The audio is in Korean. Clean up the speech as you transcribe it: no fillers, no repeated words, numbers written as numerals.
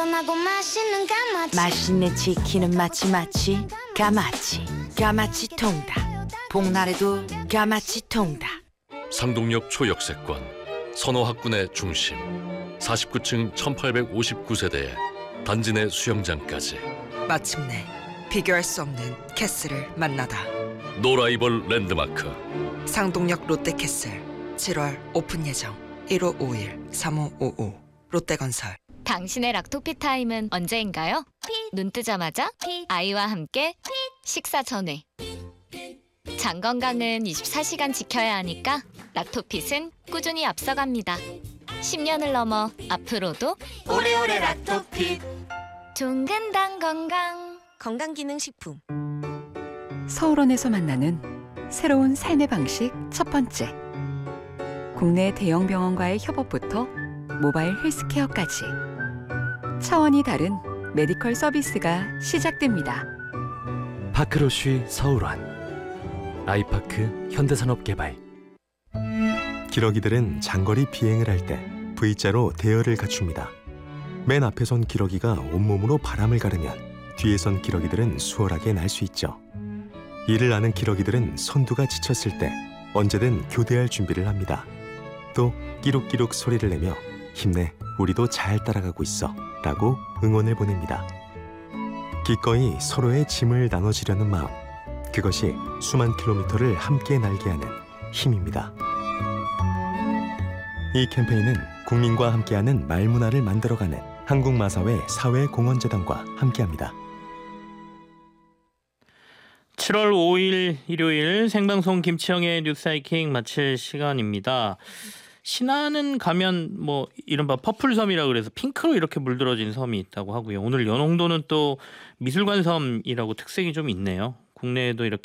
맛있는 치킨은 마치 까마치 통닭. 복날에도 까마치 통닭. 상동역 초역세권, 선호학군의 중심, 49층 1859세대에 단지 내 수영장까지. 마침내 비교할 수 없는 캐슬을 만나다. 노라이벌 랜드마크. 상동역 롯데캐슬 7월 오픈 예정. 1551-3555 롯데건설. 당신의 락토피 타임은 언제인가요? 눈 뜨자마자 아이와 함께 식사 전에. 장 건강은 24시간 지켜야 하니까 락토핏은 꾸준히 앞서갑니다. 10년을 넘어 앞으로도 오래오래 락토핏. 종근당 건강기능식품. 서울원에서 만나는 새로운 삶의 방식 첫 번째. 국내 대형 병원과의 협업부터 모바일 헬스케어까지 차원이 다른 메디컬 서비스가 시작됩니다. 파크로쉬 서울원, 아이파크 현대산업개발. 기러기들은 장거리 비행을 할 때 V자로 대열을 갖춥니다. 맨 앞에 선 기러기가 온몸으로 바람을 가르면 뒤에 선 기러기들은 수월하게 날 수 있죠. 이를 아는 기러기들은 선두가 지쳤을 때 언제든 교대할 준비를 합니다. 또 끼룩끼룩 소리를 내며 힘내, 우리도 잘 따라가고 있어 라고 응원을 보냅니다. 기꺼이 서로의 짐을 나눠지려는 마음, 그것이 수만 킬로미터를 함께 날게 하는 힘입니다. 이 캠페인은 국민과 함께하는 말문화를 만들어가는 한국마사회 사회공헌재단과 함께합니다. 7월 5일 일요일 생방송 김치영의 뉴스하이킹 마칠 시간입니다. 신안은 가면 뭐 이른바 퍼플섬이라 그래서 핑크로 이렇게 물들어진 섬이 있다고 하고요. 오늘 연홍도는 또 미술관 섬이라고 특색이 좀 있네요. 국내에도 이렇게